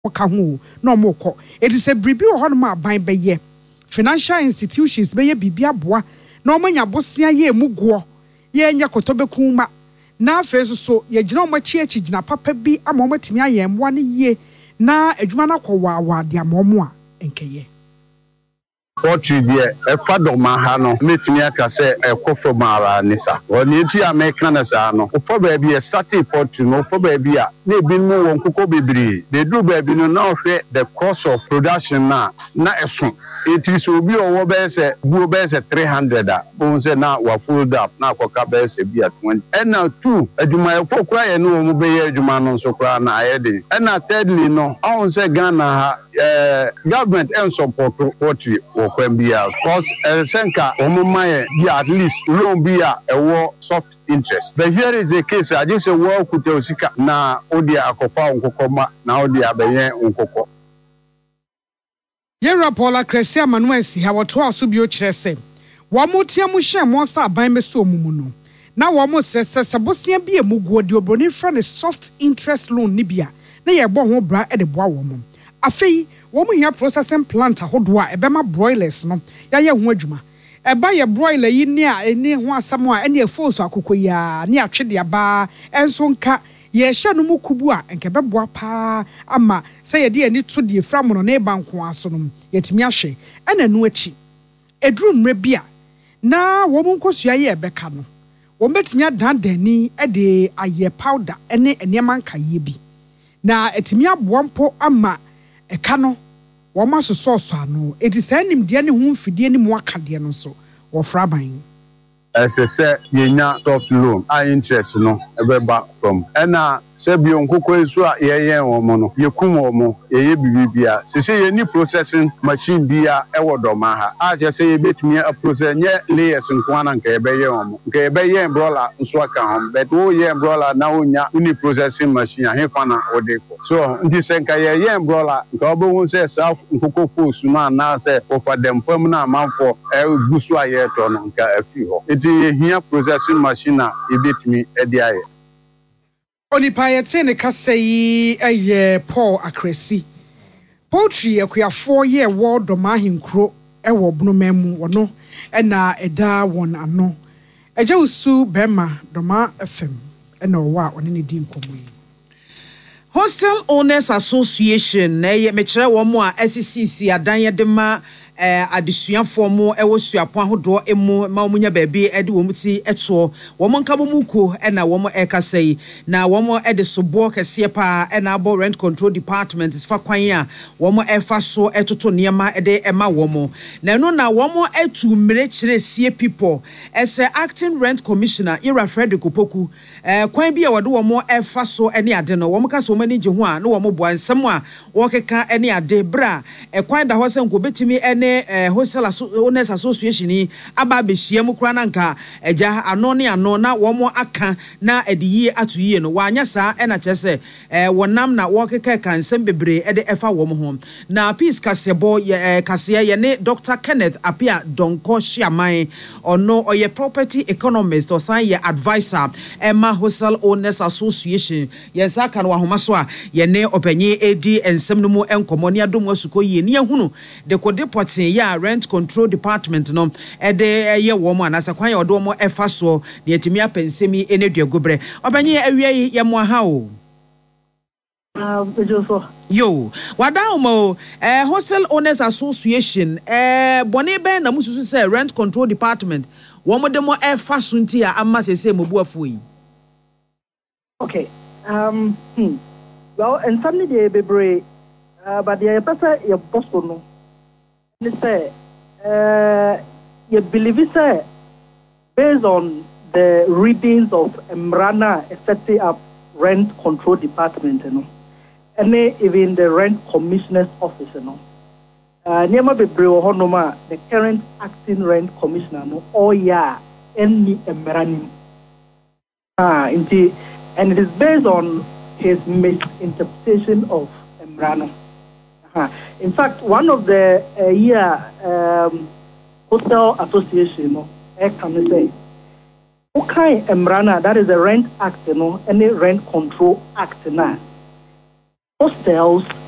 Kahu, no more co. It is a bribi or honma by ye. Financial institutions be ye bibia boa, no manya bosia ye mugo, ye nya kotobe kuma. Na feso so ye jino machi jina papa bi a moment me ayem 1 year na adwuma kwa wa dia momwa enkeye. Poetry dear, a father mahano, meet me aka say a coffee mara nisa. Or near to American as I know. For baby a starting poetry, no for baby. They been more on cocoa baby. They do baby no now the cost of production now. Not a soon. It is will be over base at 300. Bones now were full up. Now coca base be at 20. And now 2. Do my folk cry and no mobile Juman so cry na heading. And now thirdly no. I won't say Ghana government and support poetry. Because Senka Omumaya be at least loan be a war soft interest. But here is the case. I just say war could sika na odia akofa unkokoma na odia beye unkoko. Yera Paula Cresia Manuensi ha wato asubio kyerese. Wa motia mu hye mo sa aban meso mumu no. Na wa mo sese sabosia bi emuguo de obroni fra soft interest loan ni bia. Na ye bo ho bra e de boa wo mo. Afei womu hia processing plant ahodo a ebema broilers no ya ye ho adwuma eba ye broiler yi ni a eni ho asam a eni efoso akokoya ni atwede aba enso nka ye hye no mukubu a nke beboa pa ama se ye de ani to de fra mo no na eba nko aso no yetimi ahwe ena nu achi eduru mre bia na womu nkosua ye ebeka no wombetimi adan dani e de aye powder ene enema nkaye bi na etimi aboa mpo ama ekano woma so ano eti sa nim de ne ho mfidie ni mu akade no so wo fra ban as I say yenya soft loan interest no ebeba from ena se bi onkoko esu a ye wo no yekum wo mo ye bibibia se ye ni processing machine bia e wodoma ha a je se ye betumi a process nye layers nko na nka ye be ye wo mo nka ye be ye broiler nso aka hom but wo ye broiler na onya ni processing machine a hefa na odeko so ndi se nka ye broiler nka obo won se self nkoko force na na se ofa dem pam na amanfo e gusu aye to no nka afi ho eti here processing machine a e betumi e dia ye Onipa yete ne kasei eye Paul Akresi. Poetry akuafo ye wo doma henkro ewo bunumemu wono ena eda won ano. Eja usu bema doma FM ena wa oni ne di nkomo yi. Hostel Owners Association na ye mekere wo mo a SCC adan ye de ma adesuafo mo ewo suapo ahodo emu ma omunya baabi ede wo muti eto wo mo nka bomuko na wo mo ekasai na wo mo ede sobo kese pa na abo rent control department is fa kwan a wo mo efa so etoto niema ede ema wo mo na no na wo mo etu mmere kire sie people as acting rent commissioner Ira Frederick Opoku kwan bi a wo de wo mo efa so ene ade no wo mo ka so mani je ho a no wo mo boa nsem a wo keka ene ade bra kwan da ho se nko betimi ene Hostel Owners Association ni aba behia mu kura na nka eja ano ne ano na wo mo aka na ediyi atoyi no wanya saa na kyese wonam na wo keka kansem bebre ede efa wo mo ho na peace kasebo kase ye ne Dr. Kenneth Apia Donko Shiaman ono oye property economist or san ye advisor Emma Hostel Owners Association ye saka no ahoma so a ye ne opanyi edi ensem no mu enkomo ne adom asuko ye ne ehunu de ko depot ya rent control department no ede ye wo mo anasa kwan ye odo mo efa so ne etimi apensemi eneduagobre obanyi awie ye mo ha o yo wada mo Hostel Owners Association bone ben na mususu say rent control department wo mo de mo efa so nti a amma sese mo buafo yi okay well and family dey bebre but the person your boss no say you believe say based on the readings of Mrana setting up rent control department and even the rent commissioner's office Niema bebre honoma the current acting rent commissioner no all year any Mrani and it is based on his misinterpretation of Mrana. In fact, one of the Hostel Association, can say, okay, Emrana, that is a rent act, any rent control act now. Hostels